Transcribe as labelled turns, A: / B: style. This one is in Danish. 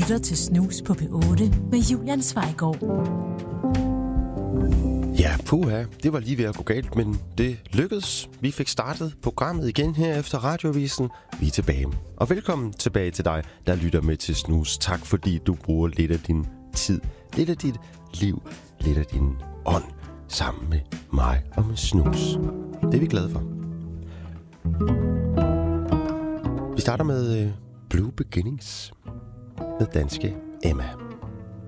A: lytter til Snus på P8 med Julian Zweigård.
B: Ja, puha, det var lige ved at gå galt, men det lykkedes. Vi fik startet programmet igen her efter Radioavisen. Vi er tilbage. Og velkommen tilbage til dig, der lytter med til Snus. Tak fordi du bruger lidt af din tid, lidt af dit liv, lidt af din ånd sammen med mig og med Snus. Det er vi glade for. Vi starter med Blue Beginnings med danske Emma.